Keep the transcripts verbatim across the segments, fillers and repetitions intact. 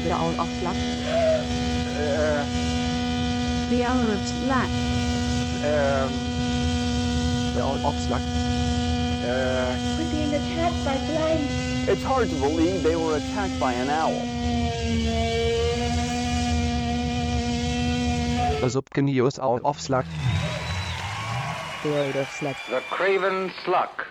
The Hour of Slack. Uh, The Hour of Slack. um, the Hour of Slack. Uh, We're being attacked by flies. it's hard to believe they were attacked by an owl. The Subgenius Hour of Slack. The Hour of Slack. The Craven Sluck.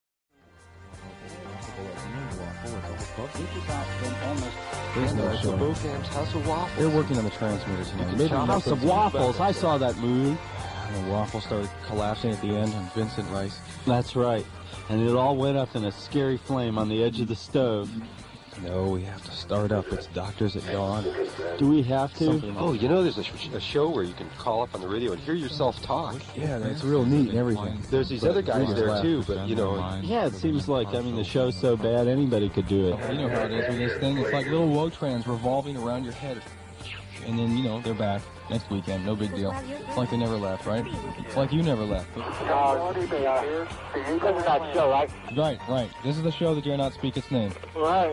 There's no show. Bocam's House of Waffles. They're working on the transmitter tonight. Maybe House of Waffles. I saw that movie. And the waffle started collapsing at the end on Vincent Rice. That's right. And it all went up in a scary flame on the edge of the stove. No, we have to start up. It's Doctors at Dawn. Do we have to? Something oh, you know, there's a, sh- a show where you can call up on the radio and hear yourself talk. Yeah, that's real neat and everything. There's these But other guys we there just too, laugh. but you know. Yeah, it seems like, I mean, the show's so bad, anybody could do it. You know how it is with this thing. It's like little Wotrans revolving around your head. And then, you know, they're back next weekend. No big deal. It's like they never left, right? It's like you never left. Uh, this is that show, right? Right, right. This is the show that dare not speak its name. Right.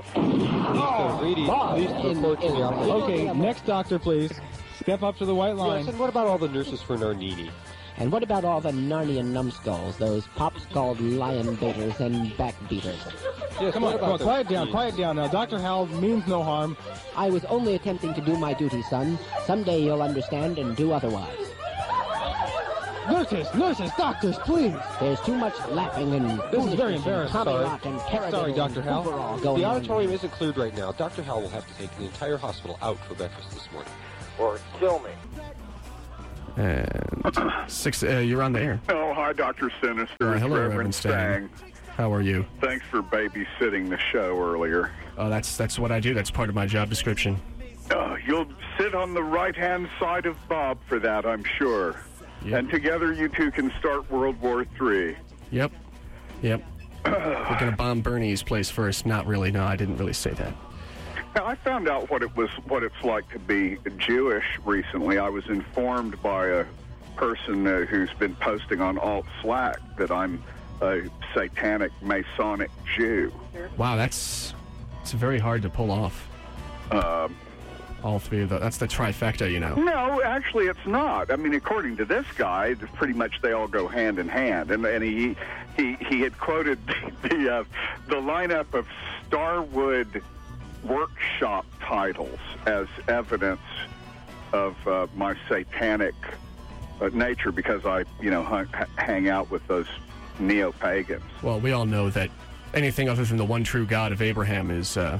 Okay, next doctor, please. Step up to the white line. Yes, and what about all the nurses for Narnini? And what about all the Narnian numbskulls, those pop-skulled lion baiters and backbeaters? Yes, Come on, come on, quiet down, quiet down now. Doctor Hal means no harm. I was only attempting to do my duty, son. Someday you'll understand and do otherwise. Nurses, nurses, doctors, please. There's too much laughing and This is very foolishness and embarrassing. tommy-rot and taradiddle Sorry, Doctor and Hal. overall going The on. auditorium isn't cleared right now. Doctor Hal will have to take the entire hospital out for breakfast this morning. Or kill me. And six, uh, you're on the air. Oh, hi, Doctor Sinister. Uh, It's hello, Reverend Reverend Stang. How are you? Thanks for babysitting the show earlier. Oh, that's that's what I do. That's part of my job description. Uh, you'll sit on the right-hand side of Bob for that, I'm sure. Yep. And together you two can start World War Three. Yep. Yep. We're going to bomb Bernie's place first. Not really. No, I didn't really say that. Now, I found out what it was, what it's like to be Jewish recently. I was informed by a person uh, who's been posting on Alt Slack that I'm a satanic Masonic Jew. Wow, that's it's very hard to pull off. Um, All three of those. That's the trifecta, you know. No, actually, it's not. I mean, according to this guy, pretty much they all go hand in hand. And, and he he he had quoted the the, uh, the lineup of Starwood workshop titles as evidence of uh, my satanic uh, nature because I, you know, hung, hang out with those neo-pagans. Well, we all know that anything other than the one true God of Abraham is uh,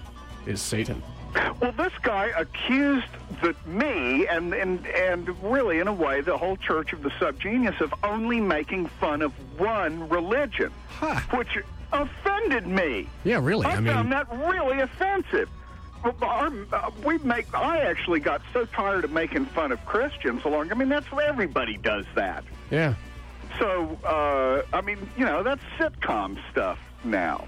is Satan. Well, this guy accused the, me and, and and really, in a way, the whole Church of the Subgenius of only making fun of one religion, Huh. which offended me. Yeah, really. I, I mean, found that really offensive. Well, Our, uh, we make. I actually got so tired of making fun of Christians along. I mean, that's what everybody does that. yeah. So, uh, I mean, you know, that's sitcom stuff now.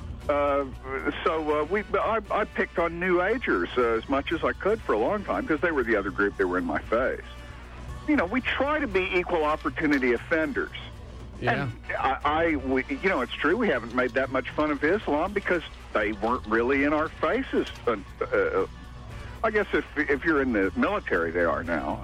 Uh, so uh, we, I, I picked on New Agers uh, as much as I could for a long time because they were the other group that were in my face. You know, we try to be equal opportunity offenders. Yeah. And I, I we, you know, it's true we haven't made that much fun of Islam because they weren't really in our faces. Uh, uh, I guess if if you're in the military, they are now.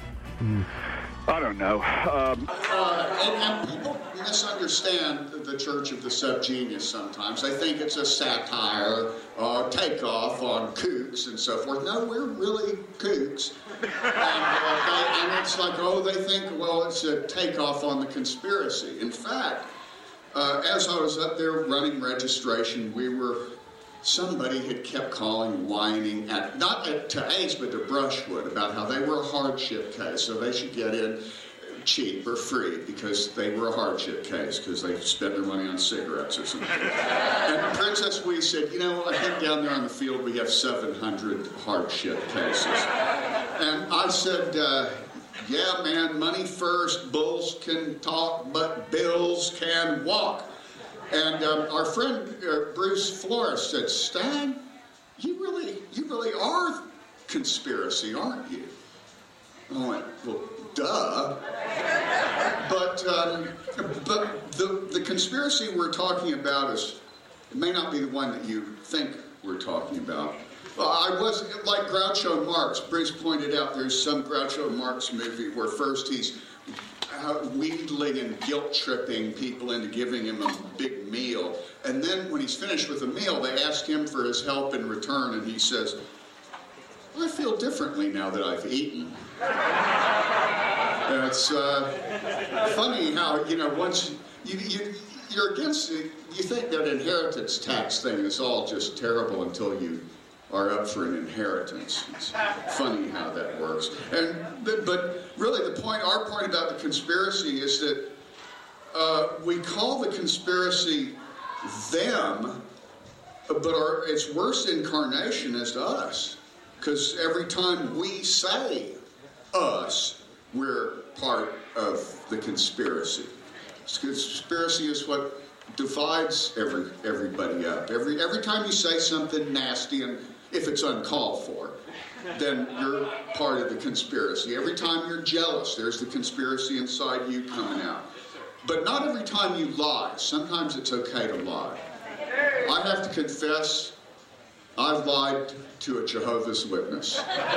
Mm. I don't know. Um, Uh, and, and people misunderstand the Church of the Subgenius sometimes. They think it's a satire, uh, takeoff on kooks and so forth. No, we're really kooks. And, uh, they, and it's like, oh, they think, well, it's a takeoff on the conspiracy. In fact, uh, as I was up there running registration, we were... Somebody had kept calling, whining, at not at, to Ace, but to Brushwood about how they were a hardship case, so they should get in cheap or free because they were a hardship case because they spent their money on cigarettes or something. And Princess Wee said, you know, I think down there on the field we have seven hundred hardship cases. And I said, uh, yeah, man, money first, bulls can talk, but bills can walk. And um, our friend uh, Bruce Flores said, Stan, you really, you really are conspiracy, aren't you? And I went, well, duh. But um, but the the conspiracy we're talking about is it may not be the one that you think we're talking about. Well, I was, like Groucho Marx, Bruce pointed out, there's some Groucho Marx movie where first he's uh, wheedling and guilt-tripping people into giving him a big meal. And then when he's finished with the meal, they ask him for his help in return, and he says, I feel differently now that I've eaten. And it's uh, funny how, you know, once you, you, you're against it, you think that inheritance tax thing is all just terrible until you are up for an inheritance. It's funny how that works. And but, but really the point, our point about the conspiracy is that uh, we call the conspiracy them, but our, its worst incarnation is us. Because every time we say us, we're part of the conspiracy. Conspiracy is what divides every everybody up. Every every time you say something nasty, and if it's uncalled for, then you're part of the conspiracy. Every time you're jealous, there's the conspiracy inside you coming out. But not every time you lie. Sometimes it's okay to lie. I have to confess, I've lied to a Jehovah's Witness.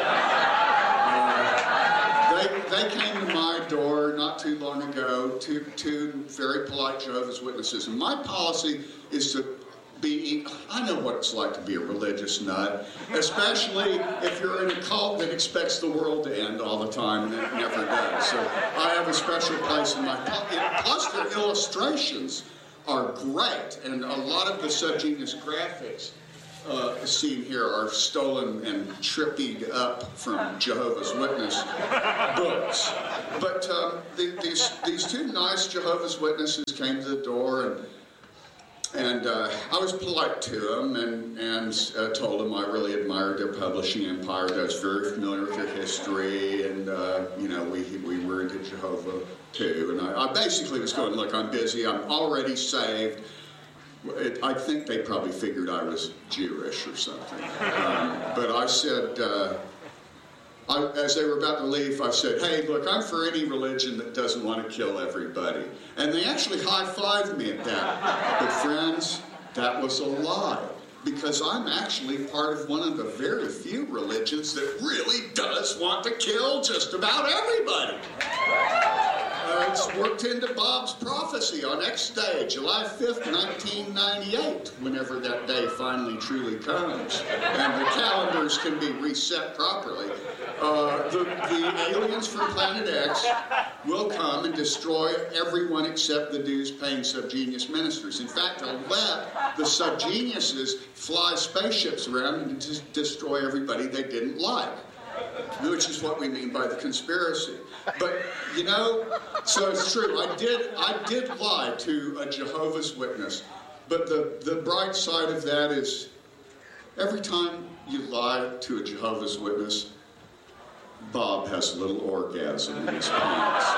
Uh, they, they came to my door not too long ago, two, two very polite Jehovah's Witnesses, and my policy is to be, I know what it's like to be a religious nut, especially if you're in a cult that expects the world to end all the time, and it never does. So I have a special place in my, plus their illustrations are great, and a lot of the subgenius graphics Uh, seen here are stolen and trippied up from Jehovah's Witness books. But um, the, these these two nice Jehovah's Witnesses came to the door, and and uh, I was polite to them and and uh, told them I really admired their publishing empire. I was very familiar with their history, and uh, you know we we were into Jehovah too. And I, I basically was going, look, I'm busy. I'm already saved. It, I think they probably figured I was Jewish or something. Um, but I said, uh, I, as they were about to leave, I said, hey, look, I'm for any religion that doesn't want to kill everybody. And they actually high-fived me at that. But friends, that was a lie. Because I'm actually part of one of the very few religions that really does want to kill just about everybody. Uh, it's worked into Bob's prophecy on X Day, July fifth, nineteen ninety-eight, whenever that day finally truly comes, and the calendars can be reset properly. Uh, the, the aliens from Planet X will come and destroy everyone except the dues-paying subgenius ministers. In fact, they'll let the subgeniuses fly spaceships around and just destroy everybody they didn't like, which is what we mean by the conspiracy. But, you know, so it's true. I did I did lie to a Jehovah's Witness. But the, the bright side of that is every time you lie to a Jehovah's Witness, Bob has a little orgasm in his pants.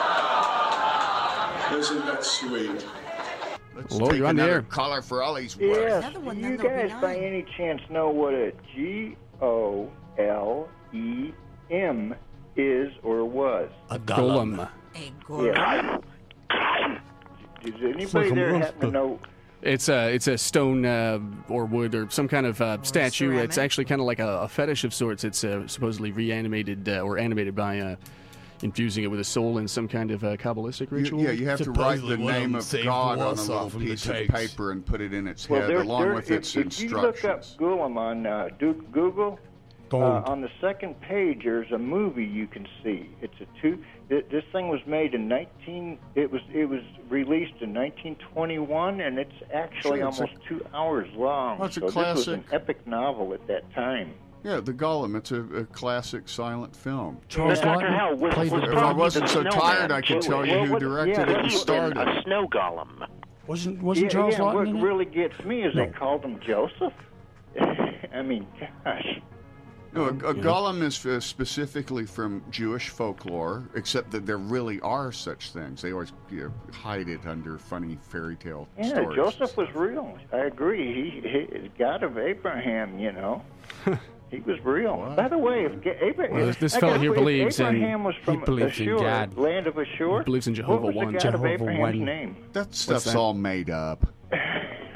Isn't that sweet? Let's Hello, take you're on the another air. caller for all he's Yes. worth. Do you guys by any chance know what a G O L E M is or was? A golem. A golem. Yeah. Does anybody there happen to know? It's a it's a stone uh, or wood or some kind of uh, statue. ceramic. It's actually kind of like a, a fetish of sorts. It's uh, supposedly reanimated uh, or animated by uh, infusing it with a soul in some kind of uh, Kabbalistic ritual. You, yeah, you have to write the name of God on a little from the piece of tapes. paper and put it in its Well, head there, along there, with if, its if instructions. you look up Golem on uh, Du- Google, uh, on the second page, there's a movie you can see. It's a two. It, this thing was made in nineteen. It was it was released in nineteen twenty-one, and it's actually Sure, it's almost a- two hours long. Well, it's a so this was an classic. epic novel at that time. Yeah, The Golem. It's a, a classic silent film. Charles Doctor Lawton Howell was- played was the If I probably wasn't the so snowman. tired, I could Well, tell you well, who what- directed yeah, it what and he was starred in, it. a snow golem. Wasn't wasn't yeah, Charles yeah, Lawton what in it? really gets me is No. they called him Joseph. I mean, gosh. No, a, a golem is uh, specifically from Jewish folklore, except that there really are such things. They always you know, hide it under funny fairy tale Yeah, stories. Joseph was real. I agree. He, he God of Abraham, you know. He was real. What? By the way, if Ga- Abraham, Well, this- this I fellow gotta here believe believes in- Abraham was he from believes in Ashur, God. land of Ashur. He believes in Jehovah what was one. the God Jehovah of Abraham's one. name? That stuff's that? all made up.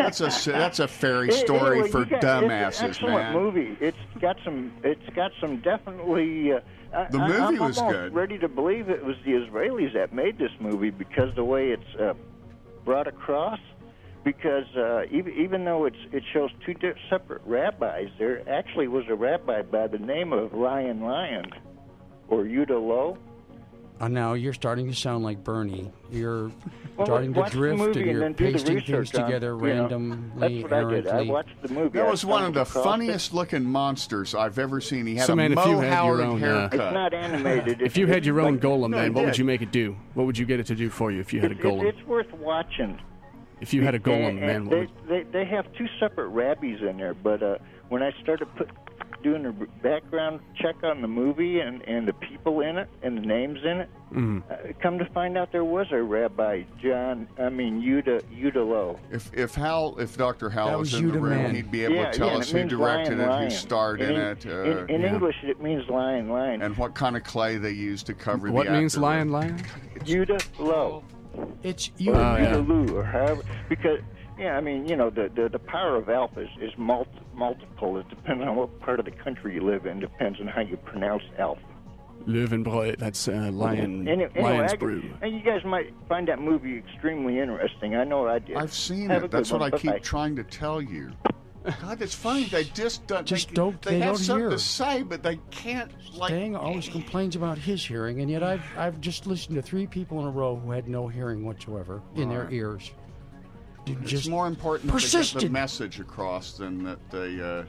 That's a that's a fairy It- story anyway, for you got- dumbasses, it's an excellent man. movie. It's got some. It's got some definitely. Uh, I- The I, movie I'm was almost good. ready to believe it was the Israelis that made this movie because the way it's uh, brought across. Because uh, even even though it's it shows two di- separate rabbis, there actually was a rabbi by the name of Lion Lion, or Yuda Low. Uh, now you're starting to sound like Bernie. You're Well, starting to watch the drift movie and and you're then do the pasting research things on, together you know. randomly, That's what I did. I errantly. watched the movie. That I was one of stumbled the across it. funniest looking monsters I've ever seen. He had So, a man, if Mo you had your Howard own, uh, haircut. It's not animated. If you had your own golem, No, man, it what would did. you make it do? What would you get it to do for you if you had a It's, it's, golem? it's worth watching. If you had a golem, And- man, and what they, would... they they have two separate rabbis in there, but uh, when I started put, doing a background check on the movie and, and the people in it and the names in it, Mhm. uh, come to find out there was a Rabbi John. I mean Yuda Yuda Low. If if Hal, if Doctor Hal That was, was in the Yuda room, Man. he'd be able yeah, to tell yeah, and us it who means directed lion, it, lion. who starred in, in it, uh, in in yeah. English, it means lion, lion. and what kind of clay they used to cover What the means afterlife. lion, lion? Yuda Low. It's Or you. Oh, yeah. Yuda Lu, or however, because yeah, I mean, you know, the the, the power of alpha is, is multi, multiple. It depends on what part of the country you live in. Depends on how you pronounce alpha. Löwenbräu, that's uh, lion, Any- anyway, lion's I- brew. and you guys might find that movie extremely interesting. I know I did. I've seen Have a it. good That's what one. I keep Bye-bye. trying to tell you. God, it's funny. They just don't. Just they, don't- They, they have don't something hear. to say, but they can't. Like, Stang always complains about his hearing, and yet I've I've just listened to three people in a row who had no hearing whatsoever in their Right. ears. it's Just more important that they get the persisted. message across than that they. Uh,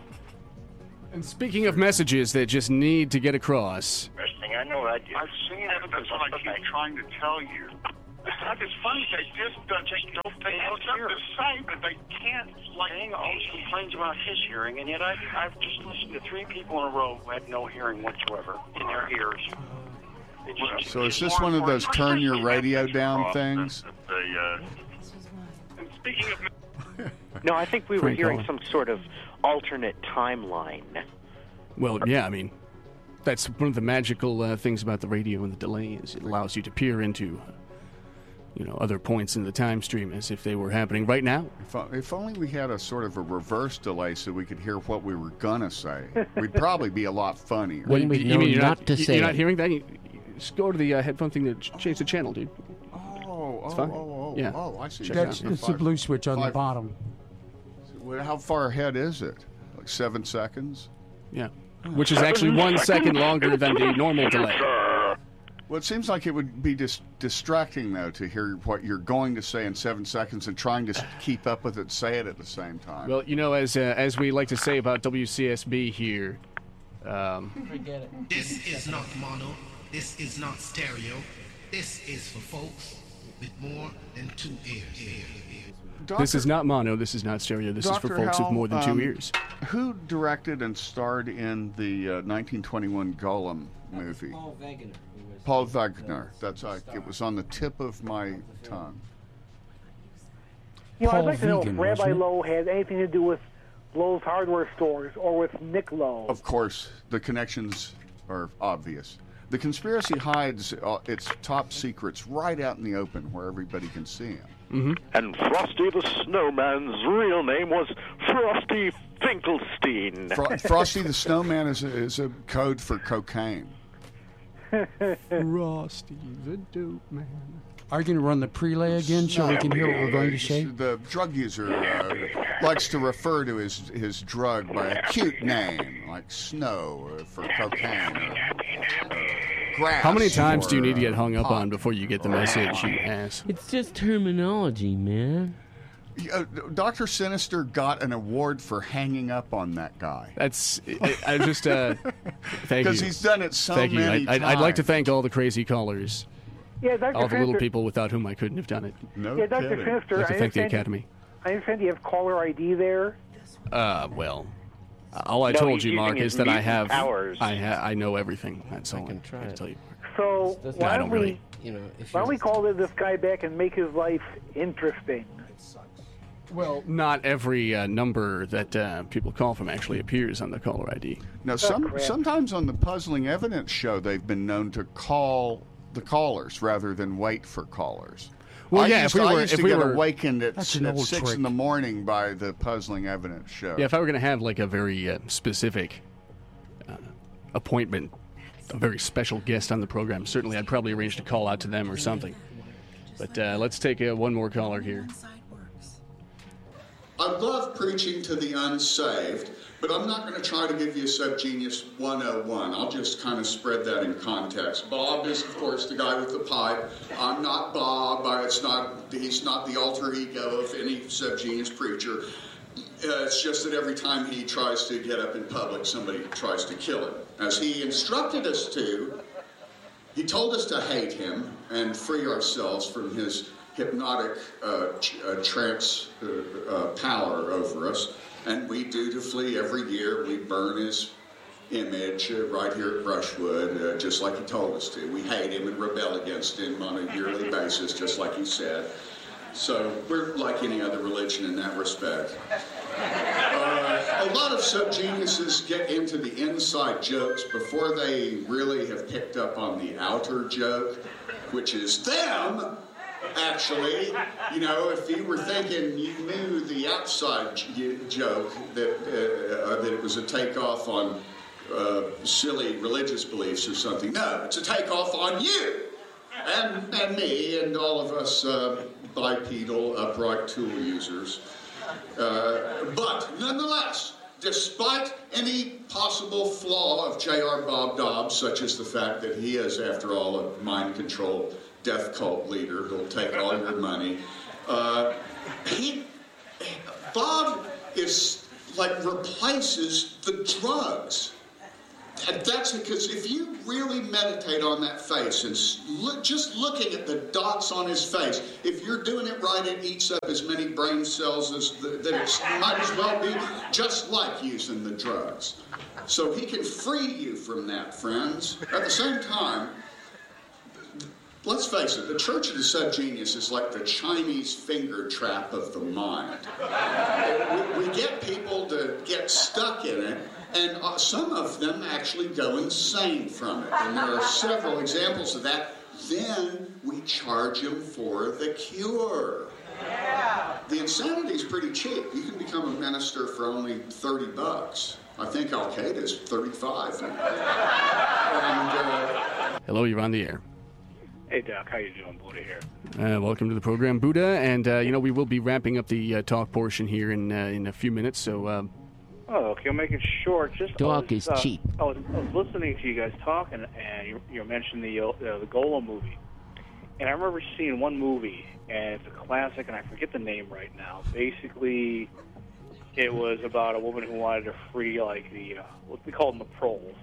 And speaking of messages that just need to get across, Interesting. I know I did. I've seen it. That's what I keep trying to tell you. God, it's funny. They just don't, just don't they have something to say, but they can't. Like, Dang always complains about his hearing, and yet I, I've just listened to three people in a row who had no hearing whatsoever in their ears. It just- so is it's this more one of those important turn your to radio get down across than things? that They, uh, and speaking of No, I think we were Frank hearing Owen. some sort of alternate timeline. well, yeah, I mean, that's one of the magical uh, things about the radio and the delay is it allows you to peer into, you know, other points in the time stream as if they were happening right now. If, o- if only we had a sort of a reverse delay so we could hear what we were gonna say, we'd probably be a lot funnier. When we know you're not not, to you- say You're not it. hearing that? You, you just go to the uh, headphone thing to ch- change the channel, dude. Oh, It's oh, fine. oh, oh, Yeah. oh, I see. Check Yeah, it That's out. it's the five- blue switch on the five- bottom. Well, how far ahead is it? Like seven seconds? Yeah. Which is actually one second longer than the normal delay. Well, it seems like it would be dis- distracting, though, to hear what you're going to say in seven seconds and trying to s- keep up with it, say it at the same time. Well, you know, as uh, as we like to say about W C S B here, um, Forget it. This is not mono. This is not stereo. This is for folks with more than two ears. this is not mono, this is not stereo, this is for Doctor folks Hal, with more than um, two ears. Who directed and starred in the uh, nineteen twenty-one Golem movie? Paul Wegener. Paul Wegener. That's uh, it was on the tip of my tongue. You know, I'd Paul like to know if Vegan, Rabbi wasn't it? Lowe had anything to do with Lowe's hardware stores or with Nick Lowe. Of course, the connections are obvious. The conspiracy hides uh, its top secrets right out in the open where everybody can see them. Mm-hmm. And Frosty the Snowman's real name was Frosty Finkelstein. Fro- Frosty the Snowman is a, is a code for cocaine. Frosty the dope man. Are you going to run the prelay again so we can hear what we're going to say? The drug user uh, likes to refer to his, his drug by a cute name, like snow uh, for cocaine, or uh, grass. How many times do you or, need to get uh, hung up pot. on before you get the message, you ass? It's just terminology, man. Uh, Doctor Sinister got an award for hanging up on that guy. That's I, I just uh, thank you Because he's done it so thank you. many I, I'd, I'd like to times. thank all the crazy callers, Yeah, Doctor all the little Sinister- people without whom I couldn't have done it. No Yeah, Doctor kidding. Sinister, I'd like to I thank the understand- Academy. I understand you have caller I D there. Uh, well, all I No, told he's you, using Mark, his is that I mutant have powers. I ha- I know everything. That's all I can try to tell you. So No, why I don't don't we, really. You know, if why don't you we call this guy back and make his life interesting? Well, not every uh, number that uh, people call from actually appears on the caller I D. Now, some sometimes on the Puzzling Evidence show, they've been known to call the callers rather than wait for callers. Well, I yeah, used, if we I were, used if to we get were, awakened at, That's an at old six trick. in the morning by the Puzzling Evidence show. yeah, if I were going to have like a very uh, specific uh, appointment, a very special guest on the program, certainly I'd probably arrange to call out to them or something. But uh, let's take uh, one more caller here. I love preaching to the unsaved, but I'm not going to try to give you a Subgenius one oh one. I'll just kind of spread that in context. Bob is, of course, the guy with the pipe. I'm not Bob. I- It's not. He's not the alter ego of any Subgenius preacher. Uh, it's just that every time he tries to get up in public, somebody tries to kill him. As he instructed us to, he told us to hate him and free ourselves from his hypnotic uh, ch- uh, trance uh, uh, power over us. And we dutifully, every year, we burn his image uh, right here at Brushwood, uh, just like he told us to. We hate him and rebel against him on a yearly basis, just like he said. So we're like any other religion in that respect. Uh, a lot of subgeniuses get into the inside jokes before they really have picked up on the outer joke, which is them. Actually, you know, if you were thinking you knew the outside j- joke that uh, that it was a takeoff on uh, silly religious beliefs or something, no, it's a takeoff on you and and me and all of us uh, bipedal upright tool users. Uh, but nonetheless, despite any possible flaw of J R. Bob Dobbs, such as the fact that he is, after all, a mind-controlled death cult leader who'll take all your money, uh, he, Bob is, like, replaces the drugs. And that's because if you really meditate on that face and s- look, just looking at the dots on his face, if you're doing it right, it eats up as many brain cells as the, that it might as well be just like using the drugs. So he can free you from that, friends. At the same time, let's face it, the Church of the Subgenius is like the Chinese finger trap of the mind. We, we get people to get stuck in it, and uh, some of them actually go insane from it. And there are several examples of that. Then we charge them for the cure. Yeah. The insanity is pretty cheap. You can become a minister for only thirty bucks. I think Al-Qaeda is thirty-five. And, uh, Hello, you're on the air. Hey, Doc, how you doing? Buddha here. Uh, welcome to the program, Buddha. And, uh, you know, we will be wrapping up the uh, talk portion here in uh, in a few minutes, so... Uh, Oh, okay, I'll make it short. Just Dog I was, is uh, cheap. I was, I was listening to you guys talk, and, and you, you mentioned the uh, the Golem movie. And I remember seeing one movie, and it's a classic, and I forget the name right now. Basically, it was about a woman who wanted to free, like, the, uh, what they call them, the proles.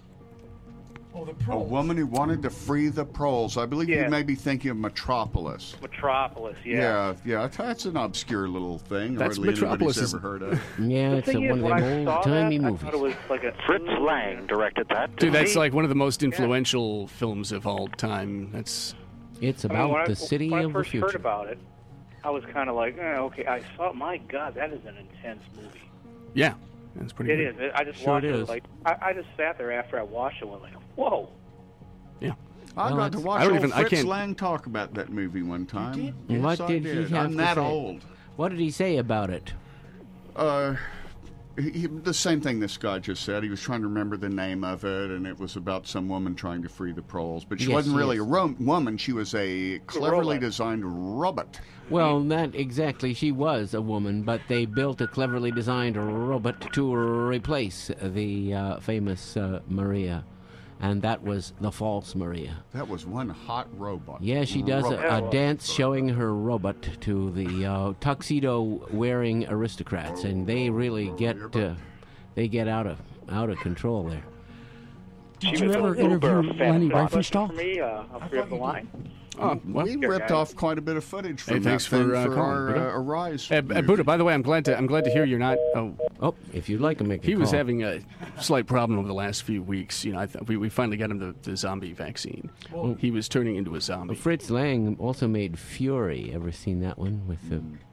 Oh, the A woman who wanted to free the proles. I believe Yeah. you may be thinking of Metropolis. Metropolis, yeah. Yeah, yeah, that's an obscure little thing. That's hardly Metropolis anybody's is- ever heard of. Yeah, The it's a, thing is, one of when them I saw old-timey that, I movies. thought it was like a Fritz Lang directed that. Dude, didn't that's he? like one of the most influential films of all time. That's It's I mean, about when I- the city when of I the first future. heard about it, I was kind of like, eh, okay. I saw, my God, that is an intense movie. yeah, that's pretty It good. is. I just Sure watched it it. is. Like I, I just sat there after I watched it, and went like, whoa. Yeah. I Well, got to it's- watch I don't old even- I Fritz can't- Lang talk about that movie one time. did? Yes, What I did he did. have I'm to that say? old. What did he say about it? Uh, he, he- the same thing this guy just said. He was trying to remember the name of it, and it was about some woman trying to free the proles. But she Yes, wasn't really yes. a ro- woman. She was a cleverly robot. designed robot. Well, not exactly. She was a woman, but they built a cleverly designed robot to replace the uh, famous uh, Maria, and that was the false Maria. That was one hot robot. Yeah, she does a, Robot. a dance showing her robot to the uh, tuxedo-wearing aristocrats, and they really get uh, they get out of out of control there. Did She you was ever a Uber interview Lenny fan. Riefenstahl? For me, uh, I'll free up the line. Oh, well, we Here, ripped guys. off quite a bit of footage from Hey, thanks that thing for, uh, for calling, our Buddha. uh, Arise. Uh, uh, movie. Buddha, by the way, I'm glad to I'm glad to hear you're not. Oh, Oh, if you'd like to make a he was call. having a slight problem over the last few weeks. You know, I th- we we finally got him the, the zombie vaccine. Well- he was turning into a zombie. Fritz Lang also made Fury. Ever seen that one with the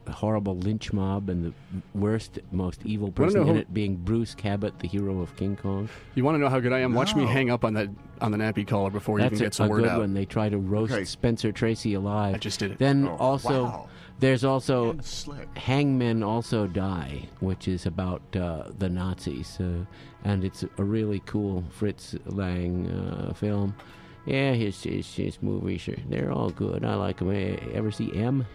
horrible lynch mob and the worst, most evil person in who- it being Bruce Cabot, the hero of King Kong. You want to know how good I am? Watch me No. hang up on that on the nappy collar before you That's even a, get the a word good out. one. They try to roast Okay. Spencer Tracy alive. I just did it. Then Oh, also, wow. there's also Hangmen Also Die, which is about uh, the Nazis, uh, and it's a really cool Fritz Lang uh, film. Yeah, his, his his movies are they're all good. I like them. Ever see M?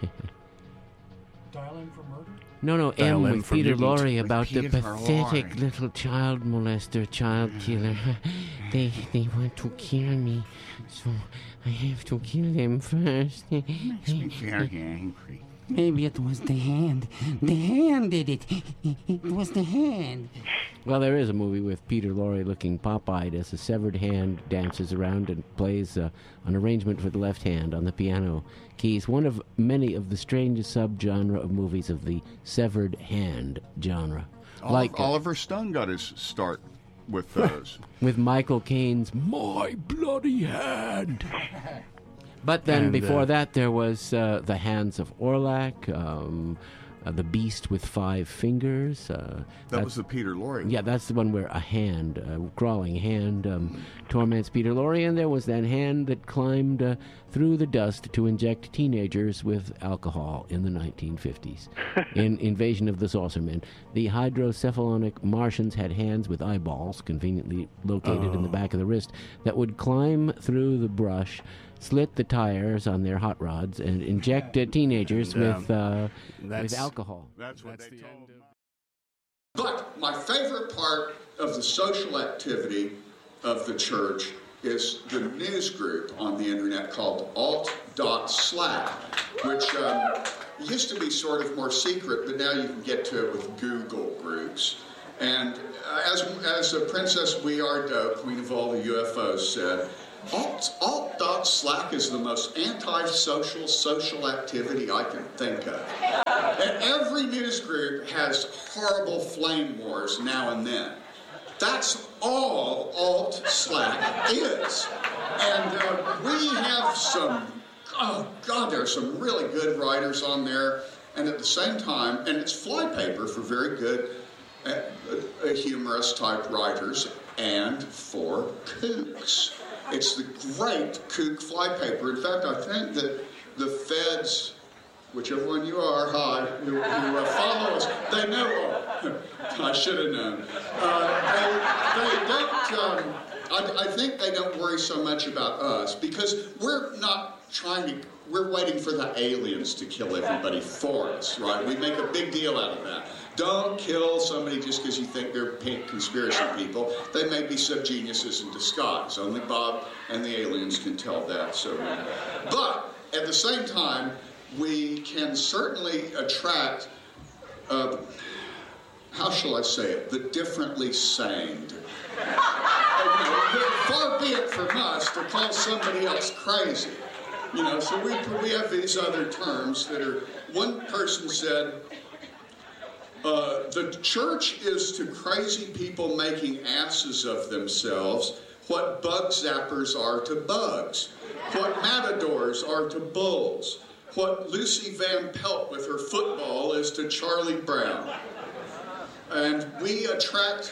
Dial in for murder? No, no, Dial M M with for Peter Mutant. Lorre With about the Peter pathetic Lorre. little child molester, child killer. they they want to kill me, so I have to kill them first. Makes me very angry. Maybe it was the hand. The hand did it. It was the hand. Well, there is a movie with Peter Lorre looking pop-eyed as a severed hand dances around and plays uh, an arrangement for the left hand on the piano keys. One of many of the strange subgenre of movies of the severed hand genre. Oliver, like uh, Oliver Stone got his start with those. with Michael Caine's My Bloody Hand. But then And, before uh, that, there was uh, The Hands of Orlac, um, uh, The Beast with Five Fingers. Uh, That was the Peter Lorre. Yeah, that's the one where a hand, a crawling hand, um, torments Peter Lorre. And there was that hand that climbed uh, through the dust to inject teenagers with alcohol in the nineteen fifties. In Invasion of the Saucermen, the hydrocephalonic Martians had hands with eyeballs, conveniently located in the Oh. back of the wrist, that would climb through the brush, slit the tires on their hot rods, and inject uh, teenagers And, um, with uh, that's- with alcohol. That's what they told him. But my favorite part of the social activity of the church is the news group on the internet called alt dot slack, which um, used to be sort of more secret, but now you can get to it with Google groups. And uh, as, as a Princess We Are Dope, Queen of All the U F Os, said, alt, alt dot slack is the most antisocial social activity I can think of. And every news group has horrible flame wars now and then. That's all alt slack is. And uh, we have some, oh God, there are some really good writers on there. And at the same time, and it's flypaper for very good uh, uh, humorous type writers and for kooks. It's the great kook flypaper. In fact, I think that the feds, whichever one you are, hi, who, who uh, follow us, they know. Oh, I should have known. Uh, they, they don't. Um, I, I think they don't worry so much about us because we're not trying to. We're waiting for the aliens to kill everybody for us, right? We make a big deal out of that. Don't kill somebody just because you think they're pink conspiracy people. They may be subgeniuses in disguise. Only Bob and the aliens can tell that. So, but at the same time, we can certainly attract, uh, how shall I say it, the differently saned. Uh, you know, far be it from us to call somebody else crazy. You know, so we, we have these other terms that are, one person said, uh, the church is to crazy people making asses of themselves what bug zappers are to bugs, what matadors are to bulls, what Lucy Van Pelt with her football is to Charlie Brown. And we attract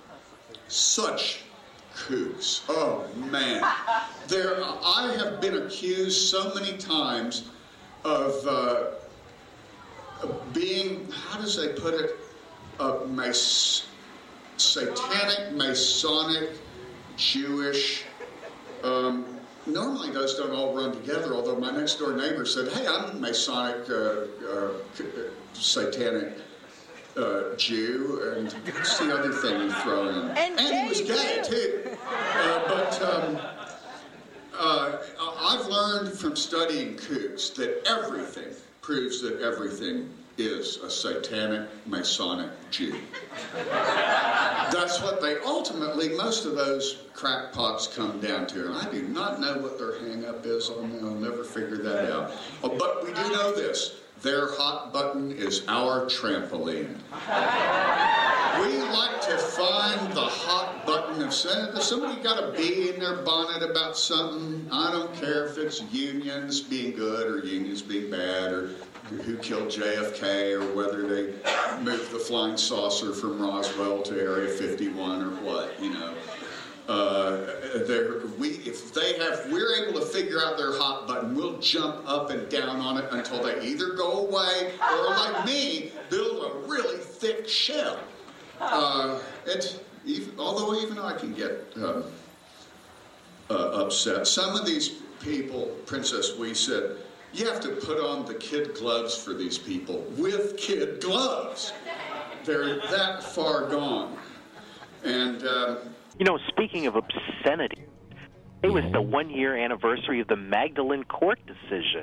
such kooks. Oh, man. There, I have been accused so many times of uh, being, how does they put it, uh, mas- satanic, Masonic, Jewish. Um, normally those don't all run together, although my next door neighbor said, hey, I'm Masonic, uh, uh, satanic uh, Jew, and what's the other thing you throw in? And he was gay, too. Uh, but um, uh, I've learned from studying kooks that everything proves that everything is a satanic Masonic Jew. That's what they ultimately, most of those crackpots come down to. And I do not know what their hang-up is on them. I'll never figure that out. Oh, but we do know this. Their hot button is our trampoline. We like to find the hot button of Senate. Somebody got a bee in their bonnet about something. I don't care if it's unions being good or unions being bad or who killed J F K or whether they moved the flying saucer from Roswell to Area fifty-one or what, you know. Uh, we, if they have, we're able to figure out their hot button, we'll jump up and down on it until they either go away or, like me, build a really thick shell. Uh, it's, even, although even I can get uh, uh, upset. Some of these people, Princess Wee said, you have to put on the kid gloves for these people with kid gloves. They're that far gone. And... Um, You know, speaking of obscenity, it was the one-year anniversary of the Magdalene court decision.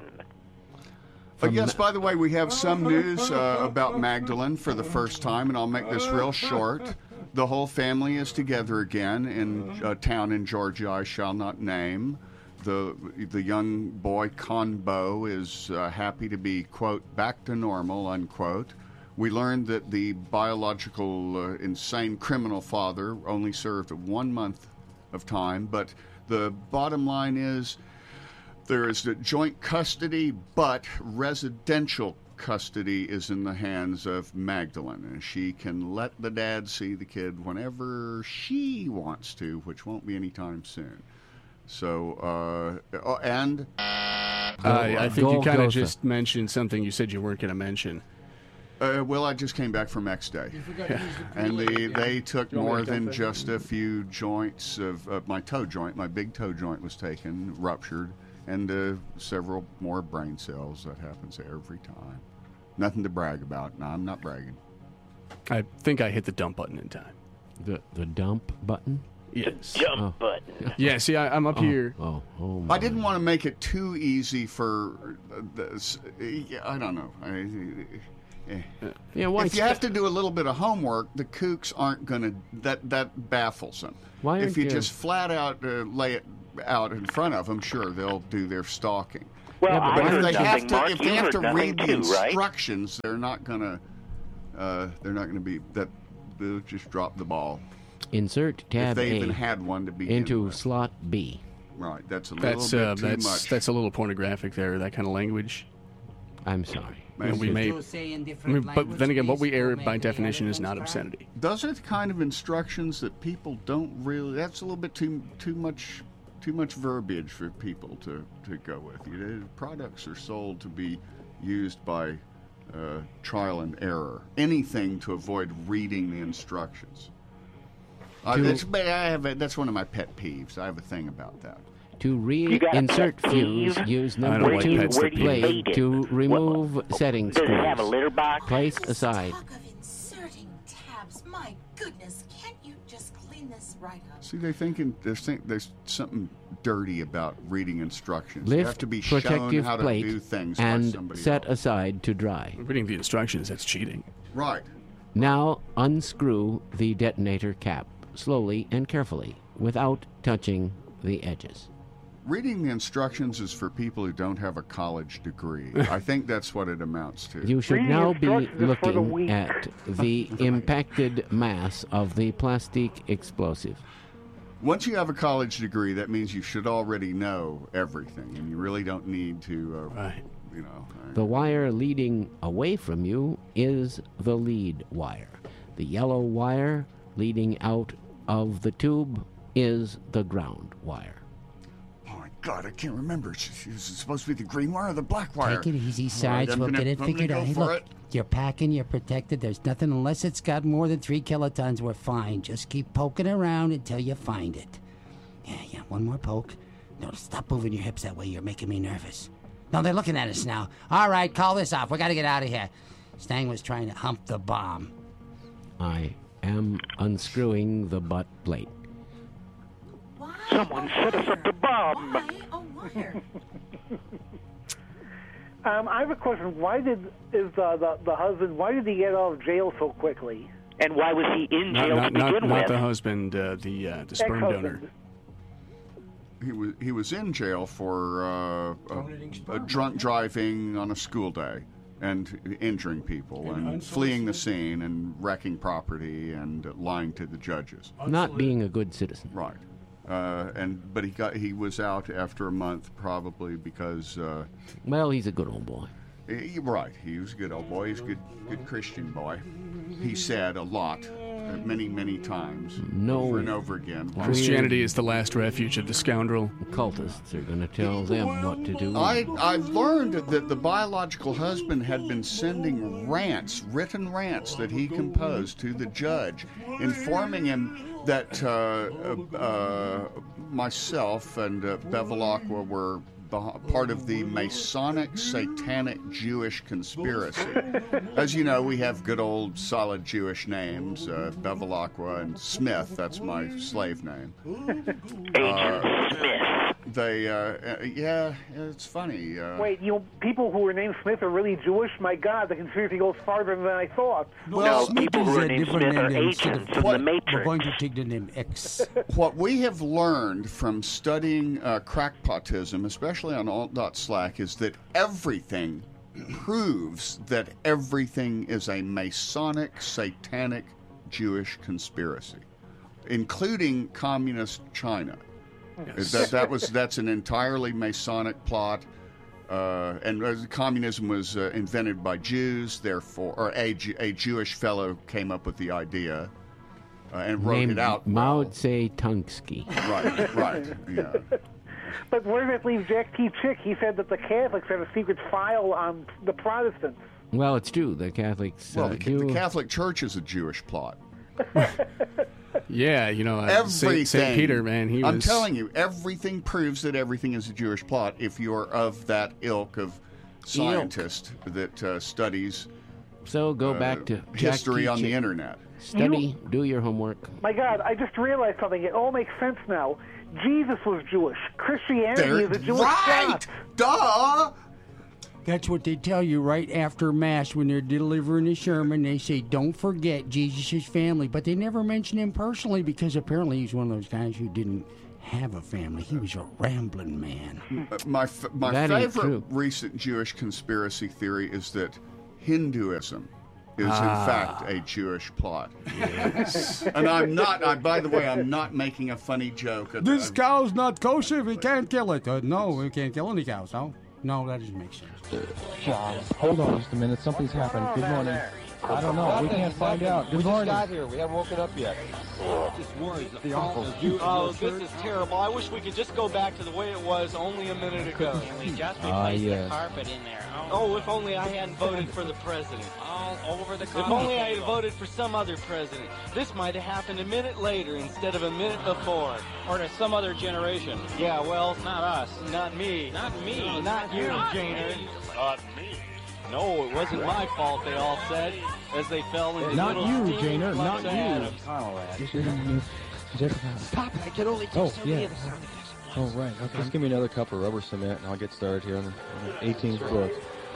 Uh, yes, by the way, we have some news uh, about Magdalene for the first time, and I'll make this real short. The whole family is together again in a town in Georgia I shall not name. The, the young boy, Conbo, is uh, happy to be, quote, back to normal, unquote. We learned that the biological uh, insane criminal father only served one month of time, but the bottom line is there is a joint custody, but residential custody is in the hands of Magdalene, and she can let the dad see the kid whenever she wants to, which won't be anytime soon. So, uh, oh, and... Uh, I think you kind of just mentioned something you said you weren't going to mention. Uh, well, I just came back from X Day, and the, they took more than just a few joints of uh, my toe joint. My big toe joint was taken, ruptured, and uh, several more brain cells. That happens every time. Nothing to brag about. No, I'm not bragging. I think I hit the dump button in time. The the dump button? Yes. The jump Oh. button. Yeah, see, I, I'm up Oh, here. Oh, oh I didn't want to make it too easy for uh, this. I don't know. I, Eh. Yeah, why if you have to do a little bit of homework, the kooks aren't going to. That that baffles them. Why if aren't you you- just flat out uh, lay it out in front of them, sure they'll do their stalking. Well, Yeah, but I But heard if they nothing, have to, Mark. if You they have heard to nothing read the too, right? instructions, they're not going to. Uh, they're not going to be that. They'll just drop the ball. Insert tab if they A even had one to begin into with. slot B. Right, that's a little That's bit uh, too that's much. that's a little pornographic there. That kind of language. I'm sorry. And we may. I mean, but then again, what we air by definition is not obscenity. Those are the kind of instructions that people don't really. That's a little bit too too much too much verbiage for people to, to go with. You know, products are sold to be used by uh, trial and error. Anything to avoid reading the instructions. Uh, To- that's, but I have a, that's one of my pet peeves. I have a thing about that. To You got a re-insert pet fuse, peeve? use I number don't like two pets that peeve. blade to remove What- setting Does it have a screws. litter box? Place aside. Talk of inserting tabs. My goodness, can't you just clean this right up? See, they thinking there's think there's something dirty about reading instructions. you have Lift to be shown protective how to plate do things by and somebody set else. aside to dry. Reading the instructions, that's cheating. Right. Now unscrew the detonator cap slowly and carefully without touching the edges. Reading the instructions is for people who don't have a college degree. I think that's what it amounts to. You should Reading now be instructions is for the looking weak. at the impacted mass of the plastic explosive. Once you have a college degree, that means you should already know everything, and you really don't need to, uh, Right. you know. uh, The wire leading away from you is the lead wire. The yellow wire leading out of the tube is the ground wire. Oh my God, I can't remember. Is it supposed to be the green wire or the black wire? Take it easy, All Sarge. right, I'm We'll gonna- get it I'm figured gonna out. go Hey, for look, it. you're packing, you're protected. There's nothing unless it's got more than three kilotons. We're fine. Just keep poking around until you find it. Yeah, yeah. One more poke. No, stop moving your hips that way. You're making me nervous. No, they're looking at us now. All right, call this off. We got to get out of here. Stang was trying to hump the bomb. I am unscrewing the butt plate. Someone set us up to bomb. Why a wire? Um, I have a question. Why did is uh, the the husband? Why did he get out of jail so quickly? And why was he in Not, jail not, to begin not, with? not the husband, uh, the uh, the sperm donor. Ex-husband. He was he was in jail for uh, a, a drunk driving on a school day and injuring people and, fleeing the scene and wrecking property and lying to the judges. Not being a good citizen. Right. Uh, and but he got he was out after a month probably because uh, Well, he's a good old boy. He, right. He was a good old boy. He's a good, good Christian boy. He said a lot, uh, many, many times, No. over and over again. Christianity is the last refuge of the scoundrel. Cultists are going to tell them what to do. I, I've learned that the biological husband had been sending rants, written rants that he composed to the judge, informing him that uh, uh, myself and uh, Bevilacqua were part of the Masonic Satanic Jewish conspiracy. As you know, we have good old solid Jewish names, uh, Bevilacqua and Smith. That's my slave name. Agent Uh, Smith. They, uh, uh, yeah, it's funny. Uh, Wait, you know, people who are named Smith are really Jewish? My God, the conspiracy goes farther than I thought. No, people who are named Smith are agents from the Matrix. We're going to take the name X. What we have learned from studying uh, crackpotism, especially on alt dot slack, is that everything proves that everything is a Masonic, satanic, Jewish conspiracy, including communist China. Yes. That, that was that's an entirely Masonic plot, uh, and uh, communism was uh, invented by Jews. Therefore, or a, Ju- a Jewish fellow came up with the idea uh, and wrote Named it out. Mao Tse-Tungsky. Right, right, yeah. But where does that leave Jack T. Chick? He said that the Catholics have a secret file on the Protestants. Well, it's true. The Catholics Well, uh, the, do. the Catholic Church is a Jewish plot. Yeah, you know, uh, Everything. Saint, Saint Peter, man, he I'm was... telling you, everything proves that everything is a Jewish plot if you're of that ilk of scientist that uh, studies So go uh, back to Jack history T. on the Chick. internet. Study, do your homework. My God, I just realized something. It all makes sense now. Jesus was Jewish. Christianity They're is a Jewish right! God. Duh! That's what they tell you right after Mass when they're delivering the sermon. They say, don't forget Jesus' family. But they never mention him personally because apparently he's one of those guys who didn't have a family. He was a rambling man. Uh, My, f- my That ain't favorite true. recent Jewish conspiracy theory is that Hinduism is Ah. in fact a Jewish plot. Yes. And I'm not, I, by the way, I'm not making a funny joke. This cow's not kosher. We can't kill it. Uh, no, we can't kill any cows. No, no, that doesn't make sense. John, hold on just a minute. Something's happened. Good morning. I don't know. We can't find out. Good we morning. just got here. We haven't woken up yet. Just worried. The uncle's due. Oh, this is terrible. I wish we could just go back to the way it was only a minute ago. Can we just Ah, yes. carpet in there? Oh, if only I hadn't voted for the president. All over the If only I had voted for some other president. This might have happened a minute later instead of a minute before. Or to some other generation. Yeah, well, not us. Not me. Not me. No, not you, Janer. Not me. No, it wasn't my fault, they all said, as they fell into Not little you, steaming Janer. Not clumps of you. atoms. Pop, I can only Oh, yeah. Oh, right. Okay. Just give me another cup of rubber cement, and I'll get started here on the eighteenth book.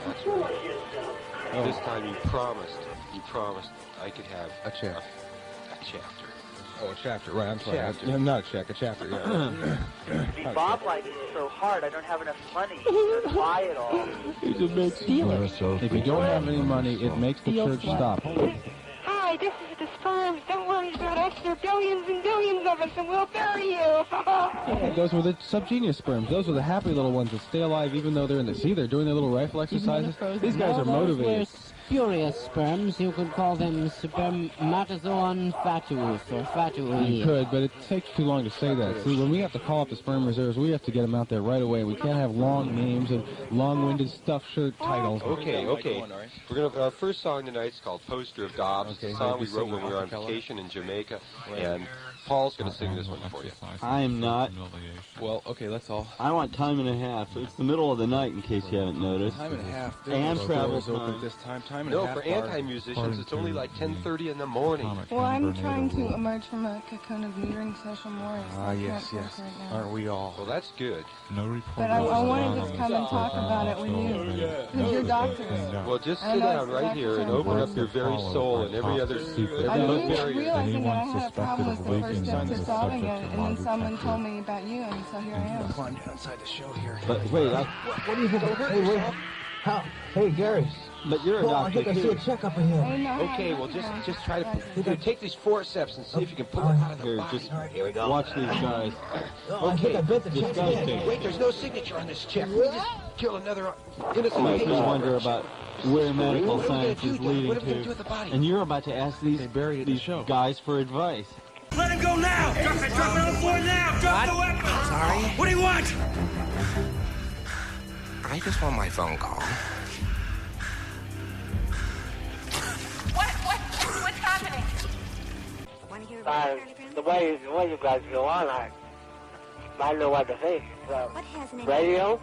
This time you promised, you promised I could have A chapter. A chapter. Oh, a chapter. Right. I'm sorry. Chapter. Yeah, not a check. A chapter. Yeah. See, Bob Light is so hard. I don't have enough money to buy it all. It makes If you don't have any money, it makes the church stop. Hi, this is the sperms. Don't worry about us. There are billions and billions of us, and we'll bury you. Yeah, those were the subgenius sperms. Those are the happy little ones that stay alive even though they're in the sea. They're doing their little rifle exercises. These guys are motivated. Spurious sperms, you could call them spermatozoon fatuus or You fatui. could, but it takes too long to say that. See, when we have to call up the sperm reserves, we have to get them out there right away. We can't have long names and long-winded stuffed shirt titles. Okay, okay. We're gonna. Our first song tonight is called "Poster of Dobbs." It's a song we wrote when we were on vacation in Jamaica, and Paul's gonna sing this one for you. I'm not. Well, okay, that's all. I want time and a half. It's the middle of the night, in case you haven't noticed. Time and a half. And travel Doors open time. this time. Time and No, a half. for anti-musicians, it's only like ten thirty in the morning. Well, I'm trying to emerge from a cocoon of muttering social mores. Ah, I yes, can't yes. work right now. Aren't we all? Well, that's good. No report. But I, I want to just come and talk about it with you. Because you're doctors. Well, just I sit know down it's right here and exactly open up your very soul and every other I every was barrier. realizing that I had a problem was the first step to solving it, and then someone told me about you, and so here I am. Climb outside the show here. But wait, I, What do you think? Hey, wait. How, Hey, Gary. But you're a Well, I doctor, think I see too. a check up ahead. Oh, no, Okay, well, just just try to you know, take these forceps and see if you can pull it out of the Here, body. just All right, here we go. watch these guys. Oh, I think I bet the check's ahead. Disgusting. Wait, there's no signature on this check. We just killed another innocent I patient. just wonder about where medical What are we gonna science do, is Doc? leading What are we gonna to. do with the body? And you're about to ask these, these guys for advice. Let him go now! Drop it, drop it on the floor now! Drop the weapon! Sorry? What do you want? I just want my phone call. What? What? What's happening? Uh, the way the way you guys go on, I I don't know what to think. So, radio?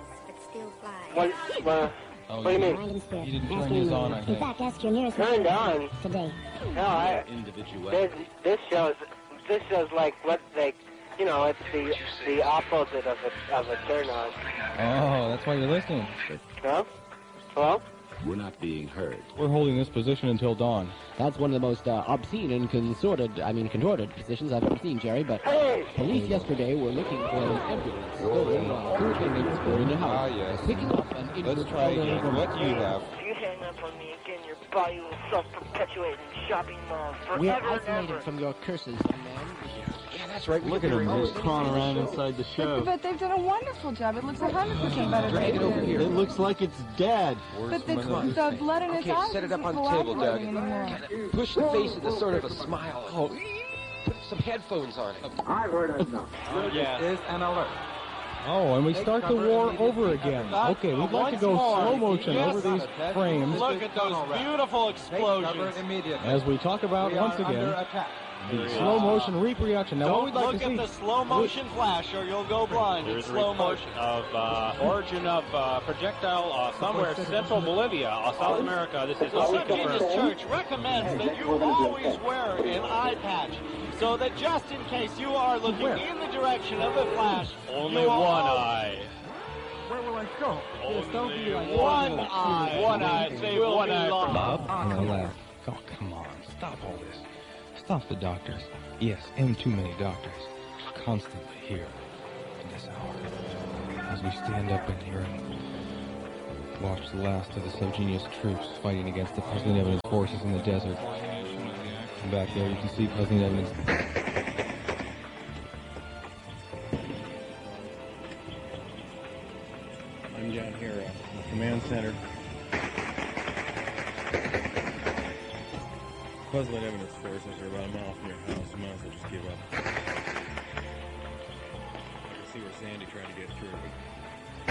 What? What? Oh, what do you you- mean? You didn't turn his on, I In think. fact, ask your nearest turned on today. No, I. This, this shows. This shows like what they. You know, it's the the opposite of a of a turn on. Oh, that's why you're listening. Huh? Hello? We're not being heard. We're holding this position until dawn. That's one of the most uh, obscene and consorted, I mean contorted positions I've ever seen, Jerry, but Hey! police yesterday were looking for an ambulance stolen while two inmates were in a Ah, house, yes. picking up an injured Let's try elderly again. woman. What do you have? If you hang up on me again, your body will self-perpetuate in shopping malls We're forever and isolated ever. from your curses, young man. Yeah, that's right. Look at him. He's crawling around inside the show. But they've done a wonderful job. It looks one hundred percent better Drag it than over here. It looks like it's dead. But the, the blood in his Okay, eyes set it up isn't on the table, Doug. cooperating anymore. Push the face into sort of a smile. Oh, put some headphones on it. I've heard enough. Yes. Is an alert. Oh, and we start the war over again. Okay, we'd like to go slow motion over these frames Look at those beautiful explosions. as we talk about once again the slow motion reproduction. Now, what Don't we'd like look to see. at the slow motion flash or you'll go blind. There's It's a slow report motion. of uh, origin of uh, projectile uh, somewhere central Bolivia, uh, South America. This is The all Subgenius confirmed. Church recommends that you always wear an eye patch so that just in case you are looking in the direction of the flash, Only you one are eye. Where will I go? Only One eye. One eye. Say will one be eye. lost. Bob, and I laugh. Oh, come on. Stop all this. Stop the doctors. Yes, and too many doctors. Constantly here in this hour. As we stand up in here and watch the last of the Subgenius troops fighting against the President Evidence forces in the desert. And back there you can see President Evidence. I'm down here at the command center. President Evidence forces are about a mile from your house. You might as well just give up. I can see where Sandy trying to get through.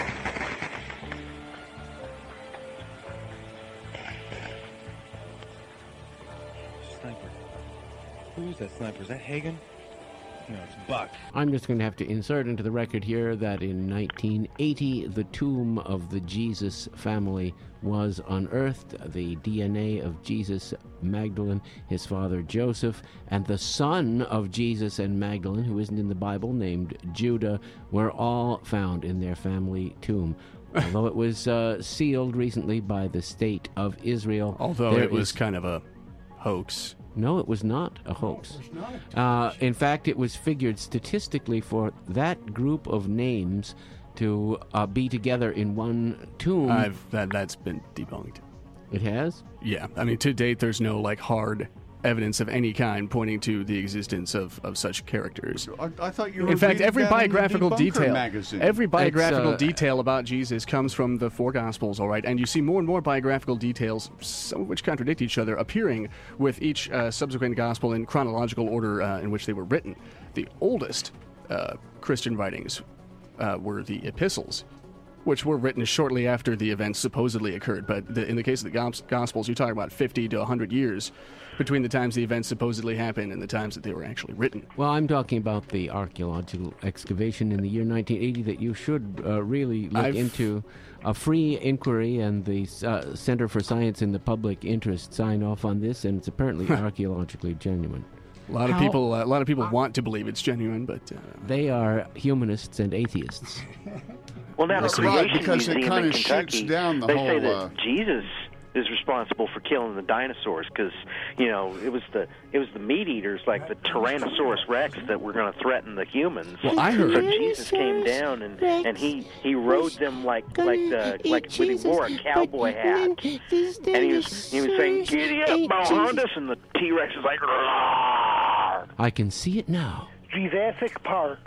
Sniper. Who's that sniper? Is that Hagen? No, it's Buck. I'm just going to have to insert into the record here that in nineteen eighty, the tomb of the Jesus family was unearthed. The D N A of Jesus Magdalene, his father Joseph, and the son of Jesus and Magdalene, who isn't in the Bible, named Judah, were all found in their family tomb. Although it was uh, sealed recently by the state of Israel. Although there it was is- kind of a hoax. No, it was not a hoax. Uh, in fact, it was figured statistically for that group of names to uh, be together in one tomb. I've that that's been debunked. It has? Yeah, I mean to date, there's no like hard evidence of any kind pointing to the existence of, of such characters. I, I thought you were In fact, reading every that in the biographical Debunker detail, magazine. every biographical uh, detail about Jesus comes from the four Gospels, all right? And you see more and more biographical details, some of which contradict each other, appearing with each uh, subsequent Gospel in chronological order uh, in which they were written. The oldest uh, Christian writings uh, were the epistles, which were written shortly after the events supposedly occurred. But the, in the case of the Gos- Gospels, you're talking about fifty to one hundred years between the times the events supposedly happened and the times that they were actually written. Well, I'm talking about the archaeological excavation in the year nineteen eighty that you should uh, really look I've- into. A free inquiry and the uh, Center for Science in the Public Interest sign off on this, and it's apparently archaeologically genuine. A lot of How- people, uh, a lot of people want to believe it's genuine, but uh, They are humanists and atheists. Well, now the That's right, Creation because it Museum kinda in shoots Kentucky, down the they whole, say that uh, Jesus is responsible for killing the dinosaurs, because you know it was the it was the meat eaters like the Tyrannosaurus Rex that were going to threaten the humans. Well, I heard so Jesus came down and, and he he rode them like like the like when he wore a cowboy hat, and he was he was saying "Giddy up, Mohondas," and the T-Rex is like, "Roar." I can see it now. Jurassic Park.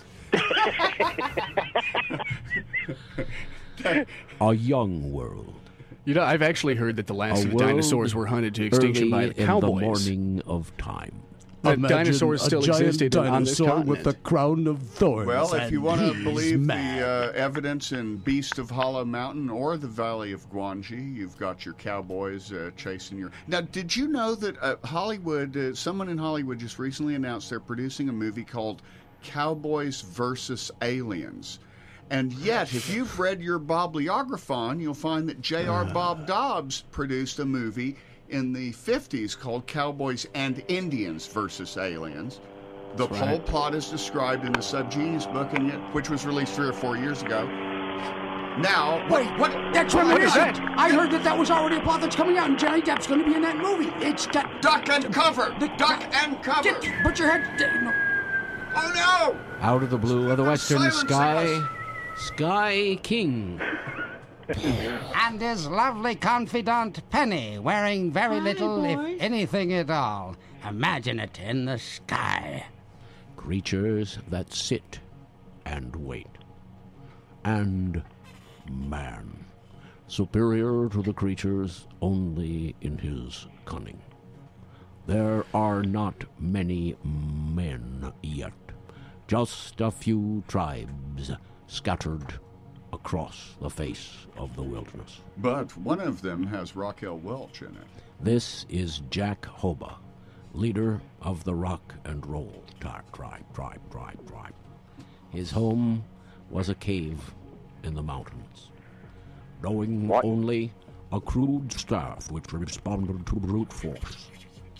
A young world. You know, I've actually heard that the last A of the dinosaurs were hunted to extinction by the cowboys. In the morning of time. The dinosaurs still existed on this continent. With a crown of thorns. Well, if you want to believe mad. the uh, evidence in Beast of Hollow Mountain or the Valley of Guanji, you've got your cowboys uh, chasing your... Now, did you know that uh, Hollywood, uh, someone in Hollywood just recently announced they're producing a movie called Cowboys versus Aliens? And yet, if you've read your Bobliography, you'll find that J R. Bob Dobbs produced a movie in the fifties called Cowboys and Indians versus Aliens. The That's whole right. plot is described in the Subgenius book, and yet, which was released three or four years ago. Now, what? Wait, what? That's what, what is reminiscent. that? I heard that that was already a plot that's coming out, and Johnny Depp's going to be in that movie. It's got duck and cover. The, duck and cover. Get, put your head. No. Oh no! Out of the blue of the western Silence sky, us. Sky King. And his lovely confidant Penny, wearing very little, if anything at all. Imagine it in the sky. Creatures that sit and wait. And man, superior to the creatures only in his cunning. There are not many men yet, just a few tribes scattered across the face of the wilderness. But one of them has Raquel Welch in it. This is Jack Hoba, leader of the Rock and Roll tribe, tribe, tribe, tribe, tribe. His home was a cave in the mountains, knowing What? only a crude staff which responded to brute force.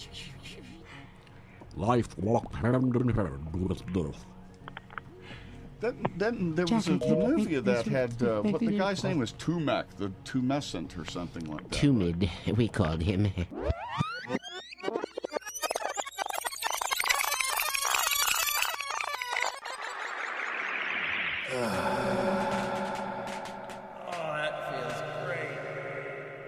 Life walked hand in hand with death. Then, then there was a, the movie of that had, uh, what the guy's name was, Tumac, the Tumescent or something like that. Tumid, we called him.